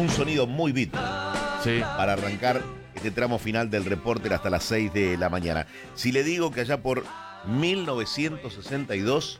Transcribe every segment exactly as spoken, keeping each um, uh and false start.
un sonido muy Beatles. Sí. Para arrancar este tramo final del Reporter hasta las seis de la mañana. Si le digo que allá por mil novecientos sesenta y dos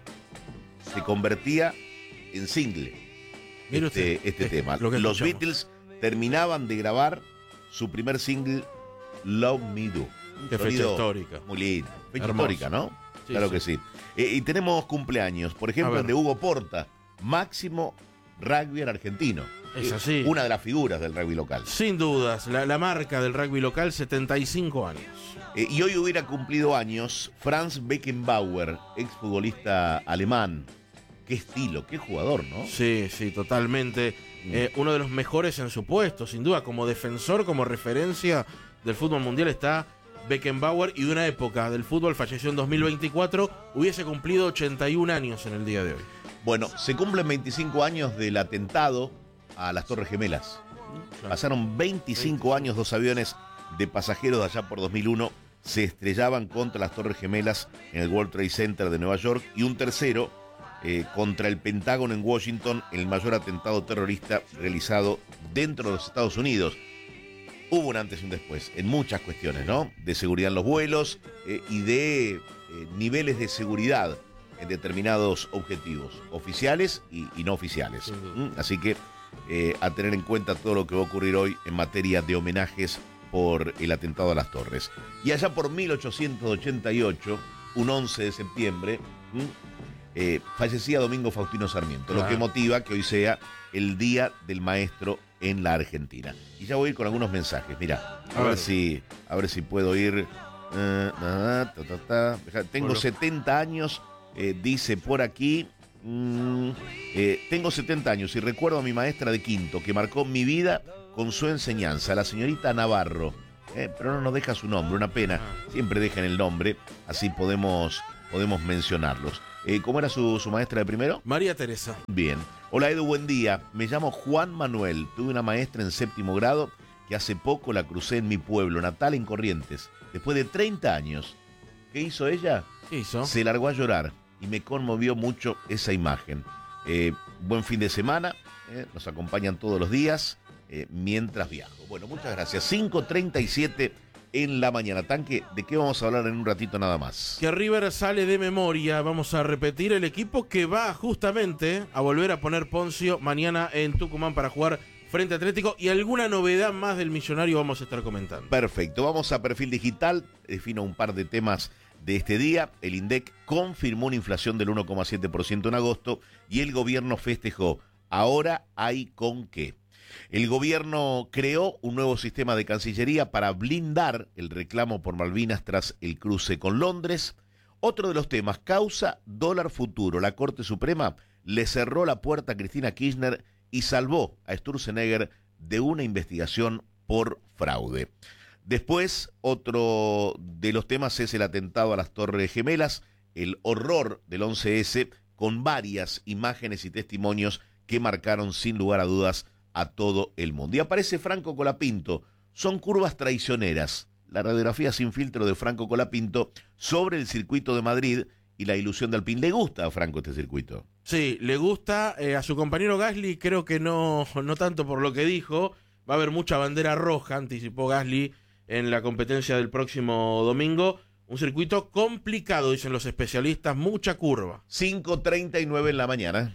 se convertía en single Mire este, usted, este es tema. lo que Los escuchamos. Beatles terminaban de grabar su primer single, Love Me Do. Un Qué fecha sonido histórica. Muy lindo. Fecha Hermoso. histórica, ¿no? Sí, claro sí. que sí. Eh, y tenemos cumpleaños. Por A ejemplo, ver. el de Hugo Porta, máximo rugbyer argentino. Es Eh, así. Una de las figuras del rugby local. Sin dudas, la, la marca del rugby local, setenta y cinco años. Eh, y hoy hubiera cumplido años Franz Beckenbauer, exfutbolista alemán. Qué estilo, qué jugador, ¿no? Sí, sí, totalmente. Eh, uno de los mejores en su puesto, sin duda. Como defensor, como referencia del fútbol mundial está Beckenbauer. Y de una época del fútbol, falleció en dos mil veinticuatro, hubiese cumplido ochenta y un años en el día de hoy. Bueno, se cumplen veinticinco años del atentado a las Torres Gemelas. Pasaron veinticinco años, dos aviones de pasajeros de allá por dos mil uno se estrellaban contra las Torres Gemelas en el World Trade Center de Nueva York y un tercero eh, contra el Pentágono en Washington, el mayor atentado terrorista realizado dentro de los Estados Unidos. Hubo un antes y un después en muchas cuestiones, ¿no? De seguridad en los vuelos eh, y de eh, niveles de seguridad en determinados objetivos, oficiales y, y no oficiales. ¿Mm? Así que eh, a tener en cuenta todo lo que va a ocurrir hoy en materia de homenajes por el atentado a las Torres. Y allá por mil ochocientos ochenta y ocho, un once de septiembre, ¿m? eh, fallecía Domingo Faustino Sarmiento, Claro. lo que motiva que hoy sea el Día del Maestro en la Argentina. Y ya voy a ir con algunos mensajes, mirá, a, A ver ver. si a ver si puedo ir. eh, ta, ta, ta, ta. Deja- Tengo Bueno. setenta años, eh, dice por aquí. mm, eh, tengo setenta años y recuerdo a mi maestra de quinto que marcó mi vida con su enseñanza, la señorita Navarro. Eh, pero no nos deja su nombre, una pena. Siempre dejan el nombre, así podemos, podemos mencionarlos. Eh, ¿Cómo era su, su maestra de primero? María Teresa. Bien. Hola Edu, buen día. Me llamo Juan Manuel. Tuve una maestra en séptimo grado que hace poco la crucé en mi pueblo natal, en Corrientes. Después de treinta años. ¿Qué hizo ella? ¿Qué hizo? Se largó a llorar y me conmovió mucho esa imagen. Eh, buen fin de semana. eh, nos acompañan todos los días eh, mientras viajo. Bueno, muchas gracias. cinco treinta y siete en la mañana. Tanque, ¿de qué vamos a hablar en un ratito nada más? Que River sale de memoria. Vamos a repetir el equipo que va justamente a volver a poner Poncio mañana en Tucumán para jugar frente a Atlético. Y alguna novedad más del Millonario vamos a estar comentando. Perfecto, vamos a Perfil Digital. Defino un par de temas de este día. El INDEC confirmó una inflación del uno coma siete por ciento en agosto y el gobierno festejó. Ahora hay con qué. El gobierno creó un nuevo sistema de Cancillería para blindar el reclamo por Malvinas tras el cruce con Londres. Otro de los temas, causa dólar futuro. La Corte Suprema le cerró la puerta a Cristina Kirchner y salvó a Sturzenegger de una investigación por fraude. Después, otro de los temas es el atentado a las Torres Gemelas, el horror del once ese, con varias imágenes y testimonios que marcaron sin lugar a dudas a todo el mundo. Y aparece Franco Colapinto. Son curvas traicioneras. La radiografía sin filtro de Franco Colapinto sobre el circuito de Madrid y la ilusión de Alpine. ¿Le gusta a Franco este circuito? Sí, le gusta. Eh, a su compañero Gasly creo que no, no tanto por lo que dijo. Va a haber mucha bandera roja, anticipó Gasly en la competencia del próximo domingo. Un circuito complicado, dicen los especialistas, mucha curva. cinco treinta y nueve en la mañana.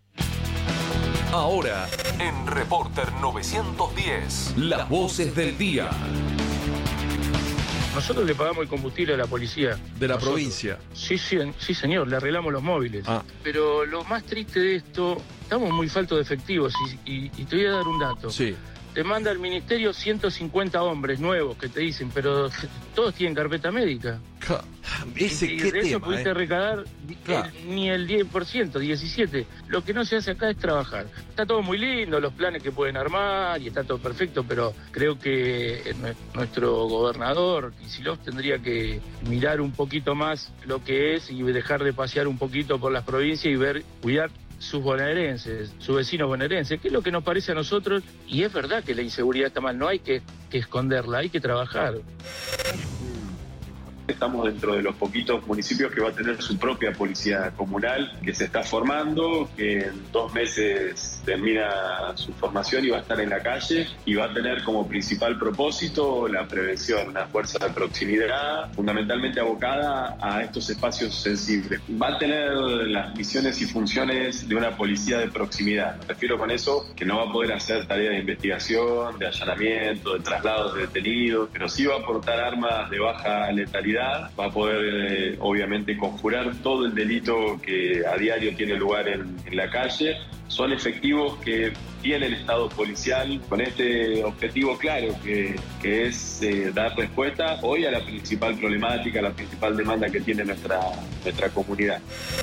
Ahora, en Reporter novecientos diez, las voces del día. Nosotros le pagamos el combustible a la policía. De la Nosotros. provincia. Sí, sí, sí, señor, le arreglamos los móviles. Ah. Pero lo más triste de esto, estamos muy faltos de efectivos y, y- y te voy a dar un dato. Sí. Te manda el ministerio ciento cincuenta hombres nuevos que te dicen, pero todos tienen carpeta médica. Ja, Ese y qué de eso tema, pudiste eh. recaudar Claro. el- ni el diez por ciento, diecisiete por ciento. Lo que no se hace acá es trabajar. Está todo muy lindo, los planes que pueden armar y está todo perfecto, pero creo que nue- nuestro gobernador, Kicillof, tendría que mirar un poquito más lo que es y dejar de pasear un poquito por las provincias y ver, cuidar sus bonaerenses, sus vecinos bonaerenses, que es lo que nos parece a nosotros, y es verdad que la inseguridad está mal, no hay que, que esconderla, hay que trabajar. Estamos dentro de los poquitos municipios que va a tener su propia policía comunal, que se está formando, que en dos meses termina su formación y va a estar en la calle y va a tener como principal propósito la prevención, una fuerza de proximidad fundamentalmente abocada a estos espacios sensibles. Va a tener las misiones y funciones de una policía de proximidad. Me refiero con eso que no va a poder hacer tareas de investigación, de allanamiento, de traslados de detenidos, pero sí va a aportar armas de baja letalidad. Va a poder, eh, obviamente, conjurar todo el delito que a diario tiene lugar en, en la calle. Son efectivos que tiene el Estado policial con este objetivo claro, que, que es eh, dar respuesta hoy a la principal problemática, a la principal demanda que tiene nuestra, nuestra comunidad.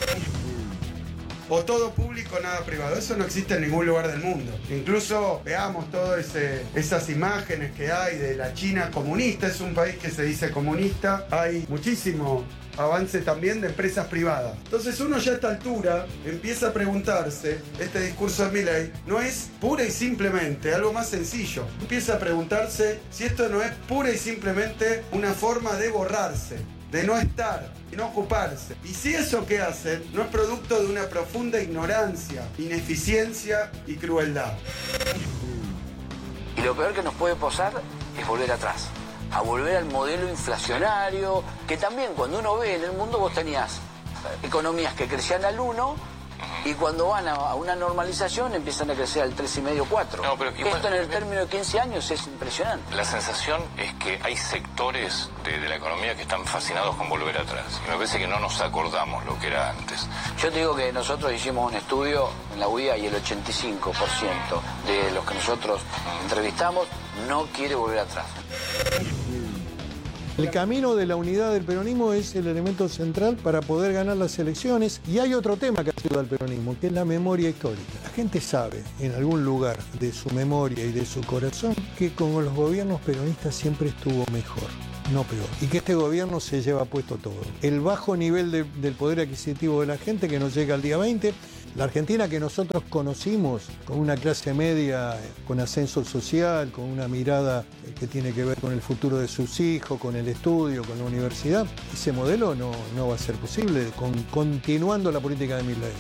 O todo público, nada privado. Eso no existe en ningún lugar del mundo. Incluso veamos todas esas imágenes que hay de la China comunista. Es un país que se dice comunista. Hay muchísimo avance también de empresas privadas. Entonces uno ya a esta altura empieza a preguntarse, este discurso de Milei no es pura y simplemente algo más sencillo. Empieza a preguntarse si esto no es pura y simplemente una forma de borrarse, de no estar, de no ocuparse. Y si eso que hacen no es producto de una profunda ignorancia, ineficiencia y crueldad. Y lo peor que nos puede pasar es volver atrás, a volver al modelo inflacionario, que también cuando uno ve en el mundo vos tenías economías que crecían al uno y cuando van a una normalización empiezan a crecer al tres y medio, cuatro. No, pero igual, esto en el término de quince años es impresionante. La sensación es que hay sectores de, de la economía que están fascinados con volver atrás. Y me parece que no nos acordamos lo que era antes. Yo te digo que nosotros hicimos un estudio en la U I A y el ochenta y cinco por ciento de los que nosotros entrevistamos no quiere volver atrás. El camino de la unidad del peronismo es el elemento central para poder ganar las elecciones. Y hay otro tema que ayuda al peronismo, que es la memoria histórica. La gente sabe, en algún lugar de su memoria y de su corazón, que con los gobiernos peronistas siempre estuvo mejor, no peor. Y que este gobierno se lleva puesto todo. El bajo nivel de, del poder adquisitivo de la gente que nos llega al día veinte. La Argentina que nosotros conocimos con una clase media, con ascenso social, con una mirada que tiene que ver con el futuro de sus hijos, con el estudio, con la universidad, ese modelo no, no va a ser posible con, continuando la política de Milei.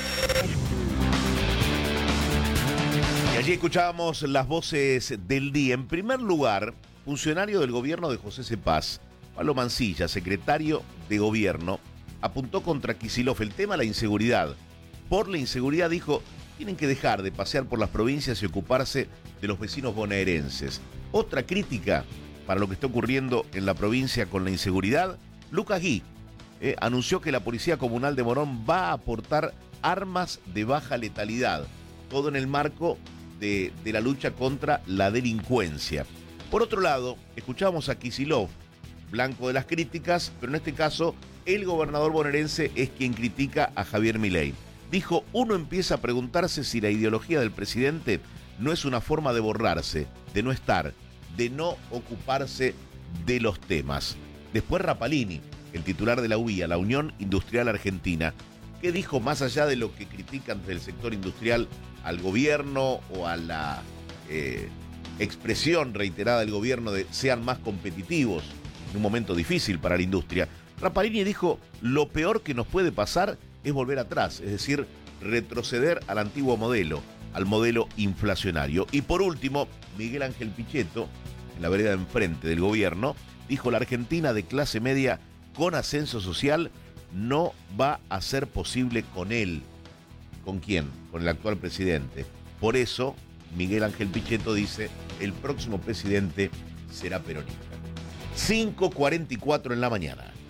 Y allí escuchábamos las voces del día. En primer lugar, funcionario del gobierno de José Cepaz, Pablo Mancilla, secretario de gobierno, apuntó contra Kicillof el tema de la inseguridad. Por la inseguridad dijo, tienen que dejar de pasear por las provincias y ocuparse de los vecinos bonaerenses. Otra crítica para lo que está ocurriendo en la provincia con la inseguridad, Lucas Gui eh, anunció que la Policía Comunal de Morón va a aportar armas de baja letalidad, todo en el marco de, de la lucha contra la delincuencia. Por otro lado, escuchamos a Kicillof, blanco de las críticas, pero en este caso el gobernador bonaerense es quien critica a Javier Milei. Dijo, uno empieza a preguntarse si la ideología del presidente no es una forma de borrarse, de no estar, de no ocuparse de los temas. Después Rapalini, el titular de la U I A, la Unión Industrial Argentina, que dijo más allá de lo que critican del sector industrial al gobierno o a la eh, expresión reiterada del gobierno de sean más competitivos en un momento difícil para la industria, Rapalini dijo, lo peor que nos puede pasar es volver atrás, es decir, retroceder al antiguo modelo, al modelo inflacionario. Y por último, Miguel Ángel Pichetto, en la vereda de enfrente del gobierno, dijo la Argentina de clase media con ascenso social no va a ser posible con él. ¿Con quién? Con el actual presidente. Por eso, Miguel Ángel Pichetto dice, el próximo presidente será peronista. cinco cuarenta y cuatro en la mañana.